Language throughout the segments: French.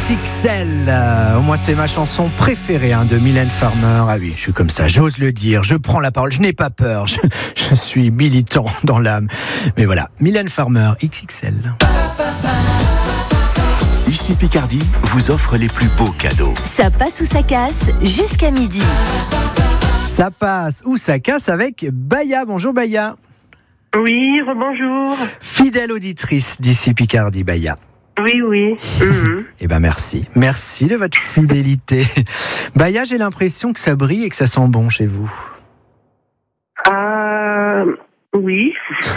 XXL. Au moins, c'est ma chanson préférée de Mylène Farmer. Ah oui, je suis comme ça, j'ose le dire, je prends la parole, je n'ai pas peur, je suis militant dans l'âme. Mais voilà, Mylène Farmer, XXL. Ici Picardie vous offre les plus beaux cadeaux. Ça passe ou ça casse jusqu'à midi. Ça passe ou ça casse avec Baya. Bonjour Baya. Oui, rebonjour. Fidèle auditrice d'ici Picardie, Baya. Oui. Eh ben merci de votre fidélité. Baya, j'ai l'impression que ça brille et que ça sent bon chez vous. Oui.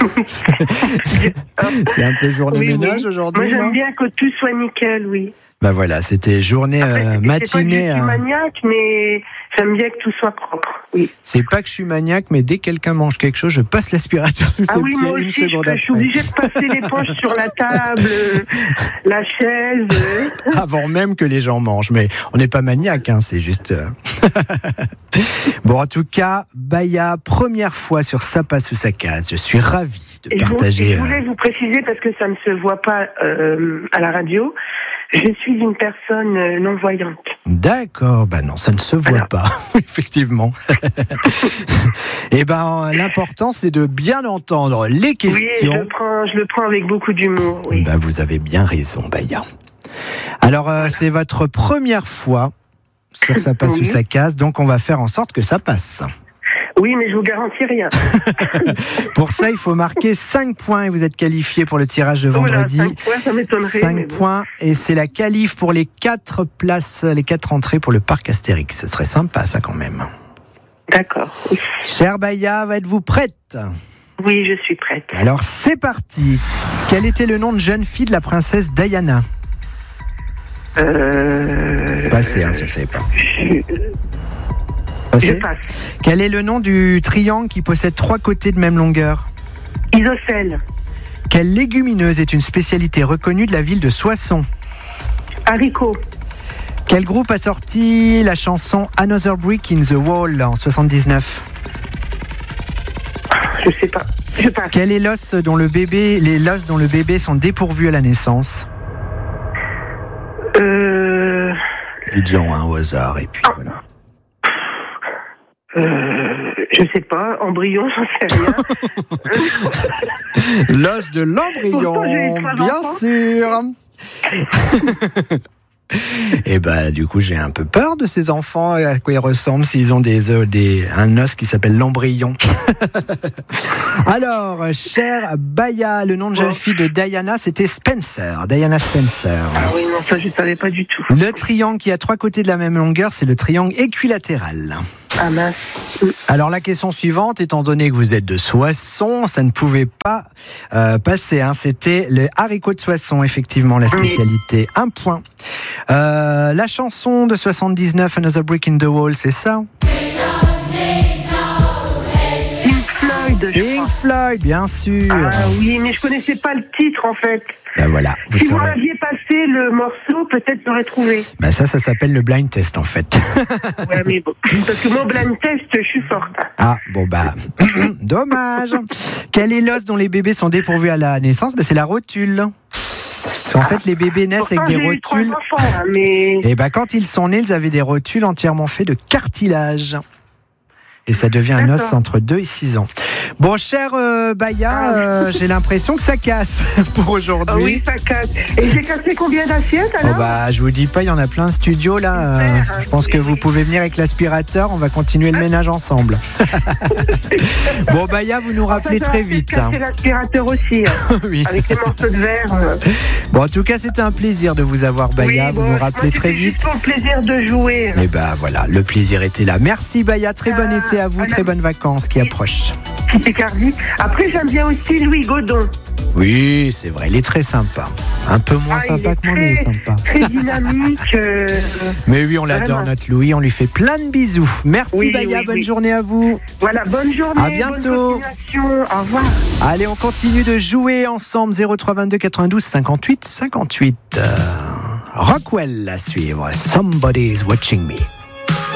C'est un peu journée ménage aujourd'hui. Moi j'aime bien que tout soit nickel, oui. Ben voilà, c'était journée matinée. Je suis maniaque, mais j'aime bien que tout soit propre. Oui. C'est pas que je suis maniaque, mais dès que quelqu'un mange quelque chose, je passe l'aspirateur sous ses pieds moi une aussi, seconde après. Je suis obligée de passer l'éponge sur la table, la chaise. Avant même que les gens mangent, mais on n'est pas maniaque, c'est juste. Bon, en tout cas, Baya, première fois sur Ça passe ou ça casse. Je suis ravi de partager. Je voulais vous préciser parce que ça ne se voit pas à la radio. Je suis une personne non-voyante. D'accord, non, ça ne se voit pas, effectivement. Eh ben, l'important, c'est de bien entendre les questions. Oui, je le prends avec beaucoup d'humour, oui. Vous avez bien raison, Baya. Alors, c'est votre première fois sur Ça passe ou ça casse, donc on va faire en sorte que ça passe. Oui, mais je vous garantis rien. Pour ça, il faut marquer 5 points et vous êtes qualifié pour le tirage de vendredi. 5 points, ça m'étonnerait. 5 points et c'est la qualif pour les 4 places, les 4 entrées pour le parc Astérix. Ce serait sympa, ça, quand même. D'accord. Oui. Chère Baya, êtes-vous prête ? Oui, je suis prête. Alors, c'est parti. Quel était le nom de jeune fille de la princesse Diana ? Passez, si vous ne savez pas. Je passe. Quel est le nom du triangle qui possède 3 côtés de même longueur ? Isocèle. Quelle légumineuse est une spécialité reconnue de la ville de Soissons ? Haricot. Quel groupe a sorti la chanson Another Brick in the Wall en 79 ? Je sais pas. Je passe. Quel est l'os dont le bébé sont dépourvus à la naissance ? Dites-en au hasard et puis voilà. Je sais pas, embryon, j'en sais rien. L'os de l'embryon, bien sûr. Et du coup, j'ai un peu peur de ces enfants, à quoi ils ressemblent s'ils ont un os qui s'appelle l'embryon. Alors, chère Baya, le nom de jeune fille de Diana, c'était Spencer. Diana Spencer. Ah oui, non, ça, je savais pas du tout. Le triangle qui a 3 côtés de la même longueur, c'est le triangle équilatéral. Ah mince. Alors la question suivante, étant donné que vous êtes de Soissons, ça ne pouvait pas passer. C'était le haricot de Soissons, effectivement, la spécialité. 1 point. La chanson de 79, Another Brick in the Wall, c'est ça ? Pink Floyd, bien sûr. Ah oui, mais je connaissais pas le titre en fait. Voilà, si vous m'aviez passé le morceau, peut-être j'aurais trouvé. Ça s'appelle le blind test en fait. Ouais, mais bon, parce que moi, blind test, je suis forte. Ah, dommage. Quel est l'os dont les bébés sont dépourvus à la naissance ? C'est la rotule. Parce qu'en fait, les bébés naissent avec des rotules. Enfants, mais... Et quand ils sont nés, ils avaient des rotules entièrement faites de cartilage. Et ça devient un os entre 2 et 6 ans. Bon, cher Baya, j'ai l'impression que ça casse pour aujourd'hui. Ah oui, ça casse. Et j'ai cassé combien d'assiettes alors ? Je vous dis pas, il y en a plein de studios là. Je pense que vous pouvez venir avec l'aspirateur. On va continuer le ménage ensemble. Bon, Baya, vous nous rappelez très vite. Casser l'aspirateur aussi, oui. Avec les morceaux de verre. Bon, en tout cas, c'était un plaisir de vous avoir, Baya. Vous nous rappelez très vite. C'était juste pour le plaisir de jouer. Et voilà, le plaisir était là. Merci, Baya. Très bon été à vous, très bonnes vacances qui approchent. Picardie. Après, j'aime bien aussi Louis Godon. Oui, c'est vrai, il est très sympa. Un peu moins sympa que moi, mais il est sympa. Très dynamique. Mais oui, on l'adore, notre Louis. On lui fait plein de bisous. Merci, Baya. Bonne journée à vous. Voilà, bonne journée. À bientôt. Bonne continuation. Au revoir. Allez, on continue de jouer ensemble. 03 22 92 58 58. Rockwell à suivre. Somebody's watching me.